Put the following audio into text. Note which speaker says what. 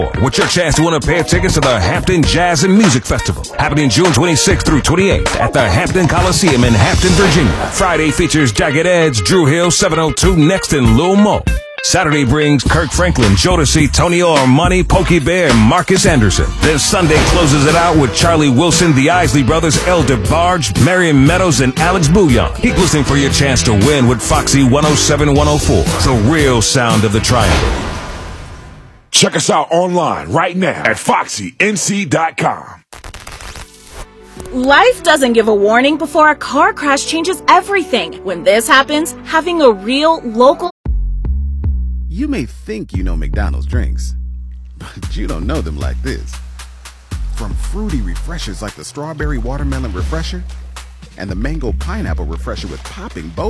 Speaker 1: with your chance to win a pair of tickets to the Hampton Jazz and Music Festival, happening June 26th through 28th at the Hampton Coliseum in Hampton, Virginia. Friday features Jagged Edge, Drew Hill, 702 Next, and Lil Mo. Saturday brings Kirk Franklin, Jodeci, Tony Armani, Pokey Bear, and Marcus Anderson. This Sunday closes it out with Charlie Wilson, the Isley Brothers, El DeBarge, Marion Meadows, and Alex Bouillon. Keep listening for your chance to win with Foxy 107-104, the real sound of the Triangle.
Speaker 2: Check us out online right now at FoxyNC.com.
Speaker 3: Life doesn't give a warning before a car crash changes everything. When this happens, having a real local...
Speaker 4: You may think you know McDonald's drinks, but you don't know them like this. From fruity refreshers like the Strawberry Watermelon Refresher and the Mango Pineapple Refresher with popping